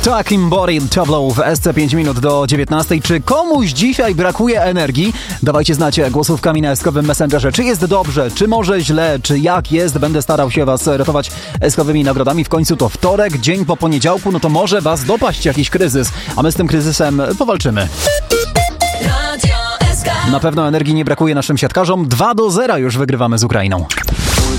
Talking Body Tableau w SC 5 minut do 19. Czy komuś dzisiaj brakuje energii? Dawajcie znać głosówkami na eskowym Messengerze. Czy jest dobrze, czy może źle, czy jak jest? Będę starał się was ratować eskowymi nagrodami. W końcu to wtorek, dzień po poniedziałku, no to może was dopaść jakiś kryzys, a my z tym kryzysem powalczymy. Na pewno energii nie brakuje naszym siatkarzom. 2-0 już wygrywamy z Ukrainą.